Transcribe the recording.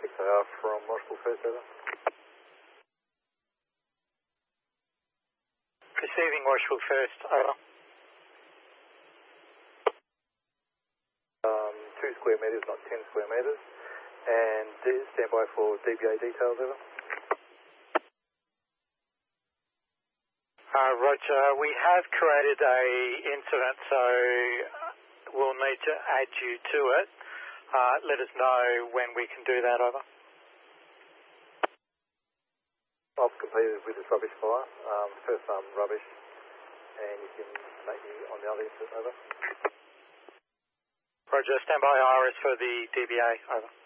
6AR from Marshall First, over. Receiving Marshall First, over. 2 square metres, not 10 square metres. And stand by for DBA details, over. Roger, we have created a incident, so we'll need to add you to it. Let us know when we can do that, over. I've completed with this rubbish fire. First arm rubbish, and you can make me on the other incident, over. Roger, stand by IRS for the DBA, over.